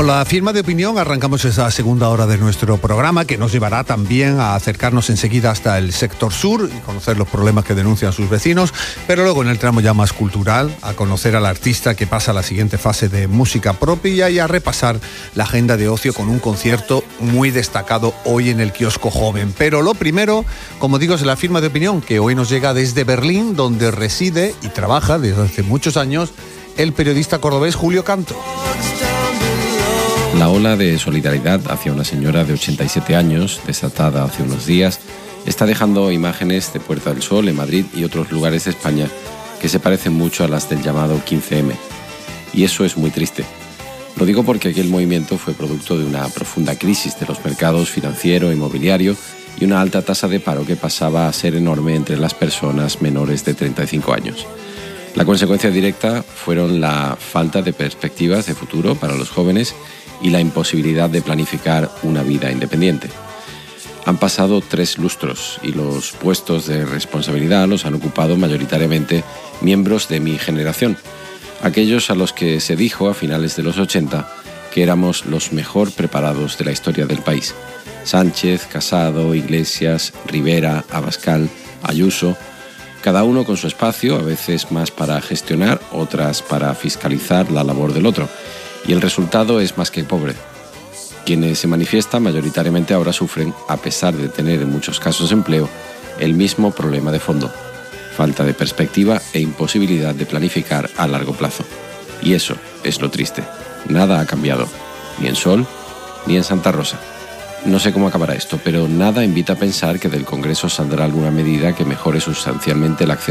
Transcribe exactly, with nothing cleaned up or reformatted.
Con la firma de opinión arrancamos esa segunda hora de nuestro programa, que nos llevará también a acercarnos enseguida hasta el sector sur y conocer los problemas que denuncian sus vecinos, pero luego en el tramo ya más cultural, a conocer al artista que pasa a la siguiente fase de música propia y a repasar la agenda de ocio con un concierto muy destacado hoy en el Kiosco Joven. Pero lo primero, como digo, es la firma de opinión, que hoy nos llega desde Berlín, donde reside y trabaja desde hace muchos años el periodista cordobés Julio Canto. La ola de solidaridad hacia una señora de ochenta y siete años, desatada hace unos días, está dejando imágenes de Puerta del Sol en Madrid y otros lugares de España que se parecen mucho a las del llamado quince eme. Y eso es muy triste. Lo digo porque aquel movimiento fue producto de una profunda crisis de los mercados financiero, inmobiliario y una alta tasa de paro que pasaba a ser enorme entre las personas menores de treinta y cinco años. La consecuencia directa fueron la falta de perspectivas de futuro para los jóvenes y la imposibilidad de planificar una vida independiente. Han pasado tres lustros y los puestos de responsabilidad los han ocupado mayoritariamente miembros de mi generación, aquellos a los que se dijo a finales de los ochenta que éramos los mejor preparados de la historia del país. Sánchez, Casado, Iglesias, Rivera, Abascal, Ayuso, cada uno con su espacio, a veces más para gestionar, otras para fiscalizar la labor del otro. Y el resultado es más que pobre. Quienes se manifiestan mayoritariamente ahora sufren, a pesar de tener en muchos casos empleo, el mismo problema de fondo: falta de perspectiva e imposibilidad de planificar a largo plazo. Y eso es lo triste. Nada ha cambiado, ni en Sol, ni en Santa Rosa. No sé cómo acabará esto, pero nada invita a pensar que del Congreso saldrá alguna medida que mejore sustancialmente el acceso